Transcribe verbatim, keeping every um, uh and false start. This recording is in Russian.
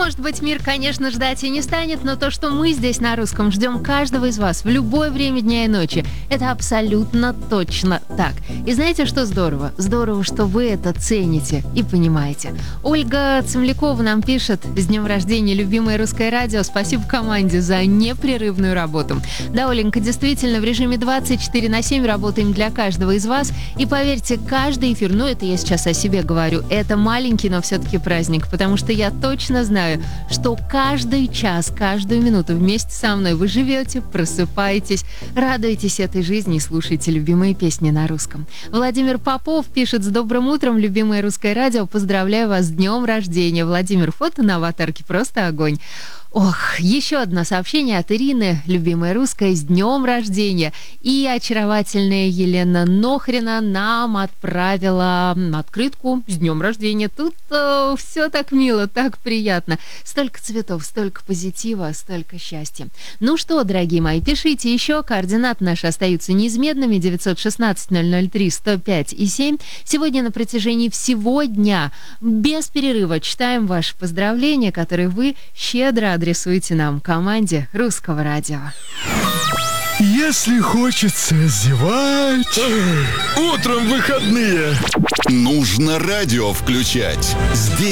Может быть, мир, конечно, ждать и не станет, но то, что мы здесь на русском ждем каждого из вас в любое время дня и ночи, это абсолютно точно так. И знаете, что здорово? Здорово, что вы это цените и понимаете. Ольга Цемлякова нам пишет: «С днем рождения, любимое русское радио. Спасибо команде за непрерывную работу». Да, Оленька, действительно, в режиме двадцать четыре на семь работаем для каждого из вас. И поверьте, каждый эфир, ну это я сейчас о себе говорю, это маленький, но все-таки праздник, потому что я точно знаю, что каждый час, каждую минуту вместе со мной вы живете, просыпаетесь, радуетесь этой жизни и слушаете любимые песни на русском. Владимир Попов пишет: «С добрым утром, любимое русское радио. Поздравляю вас с днем рождения». Владимир, фото на аватарке просто огонь. Ох, еще одно сообщение от Ирины, любимая русская, с днем рождения. И очаровательная Елена Нохрина нам отправила открытку с днем рождения. Тут э, все так мило, так приятно. Столько цветов, столько позитива, столько счастья. Ну что, дорогие мои, пишите еще. Координаты наши остаются неизменными. девятьсот шестнадцать ноль ноль три сто пять и семь. Сегодня на протяжении всего дня без перерыва читаем ваши поздравления, которые вы щедро адресуйте нам, команде Русского радио. Если хочется зевать, утром выходные, нужно радио включать. Здесь